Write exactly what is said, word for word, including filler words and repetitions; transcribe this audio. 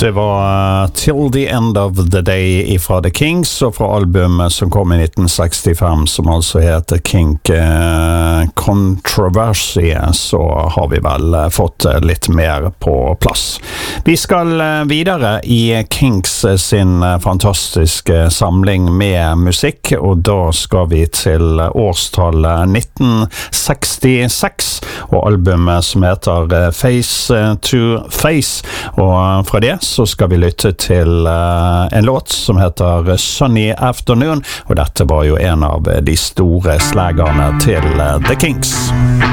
Det var Till the End of the Day fra The Kinks, og fra albumet som kom i nitten sekstifem, som altså heter Kink eh, Controversy, så har vi vel fått litt mer på plass. Vi skal videre i Kinks sin fantastiske samling med musikk, og da skal vi til årstallet nitten sekstiseks, og albumet som heter Face to Face, og fra det så skal vi lytte til uh, en låt som heter Sunny Afternoon, og dette var jo en av de store slagerne til uh, The Kinks.